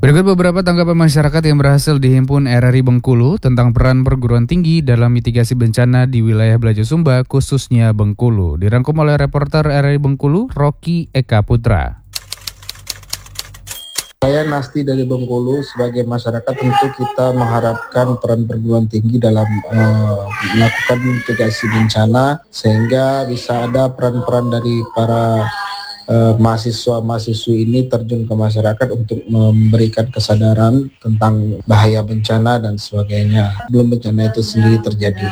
Berikut beberapa tanggapan masyarakat yang berhasil dihimpun RRI Bengkulu tentang peran perguruan tinggi dalam mitigasi bencana di wilayah Belajo Sumba, khususnya Bengkulu. Dirangkum oleh reporter RRI Bengkulu, Rocky Eka Putra. Saya Nasti dari Bengkulu. Sebagai masyarakat tentu kita mengharapkan peran perguruan tinggi dalam melakukan mitigasi bencana, sehingga bisa ada peran-peran dari para mahasiswa-mahasiswi ini terjun ke masyarakat untuk memberikan kesadaran tentang bahaya bencana dan sebagainya sebelum bencana itu sendiri terjadi.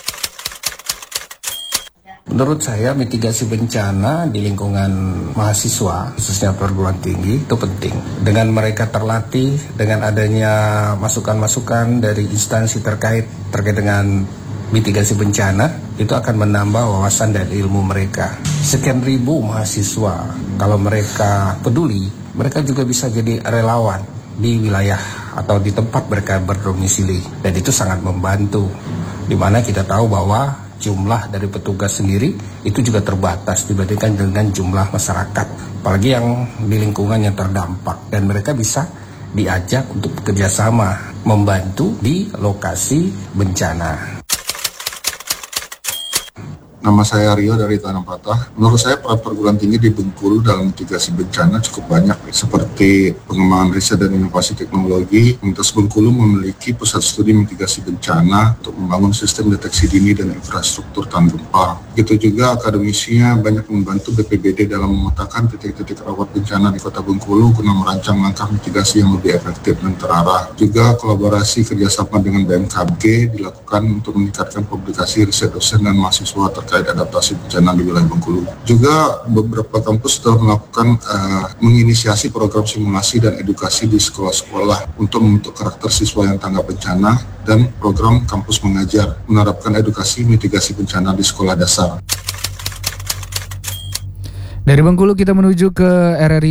Menurut saya mitigasi bencana di lingkungan mahasiswa, khususnya perguruan tinggi, itu penting. Dengan mereka terlatih, dengan adanya masukan-masukan dari instansi terkait dengan mitigasi bencana, itu akan menambah wawasan dan ilmu mereka. Sekian ribu mahasiswa, kalau mereka peduli, mereka juga bisa jadi relawan di wilayah atau di tempat mereka berdomisili. Dan itu sangat membantu, di mana kita tahu bahwa jumlah dari petugas sendiri itu juga terbatas dibandingkan dengan jumlah masyarakat, apalagi yang di lingkungan yang terdampak, dan mereka bisa diajak untuk bekerja sama membantu di lokasi bencana. Nama saya Rio dari Tanah Patah. Menurut saya peran perguruan tinggi di Bengkulu dalam mitigasi bencana cukup banyak, seperti pengembangan riset dan inovasi teknologi. Universitas Bengkulu memiliki pusat studi mitigasi bencana untuk membangun sistem deteksi dini dan infrastruktur tahan gempa. Begitu juga akademisinya banyak membantu BPBD dalam memetakan titik-titik rawan bencana di Kota Bengkulu guna merancang langkah mitigasi yang lebih efektif dan terarah. Juga kolaborasi kerjasama dengan BMKG dilakukan untuk meningkatkan publikasi riset dosen dan mahasiswa terkait adaptasi bencana di wilayah Bengkulu. Juga beberapa kampus telah melakukan menginisiasi program simulasi dan edukasi di sekolah-sekolah untuk membentuk karakter siswa yang tanggap bencana, dan program kampus mengajar menerapkan edukasi mitigasi bencana di sekolah dasar. Dari Bengkulu kita menuju ke RRI